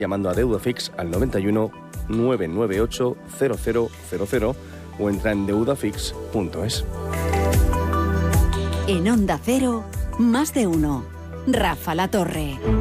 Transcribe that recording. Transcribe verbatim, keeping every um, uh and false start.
llamando a Deudafix al noventa y uno, nueve nueve ocho, cero cero cero cero o entra en deudafix punto es. En Onda Cero, más de uno. Rafa La Torre.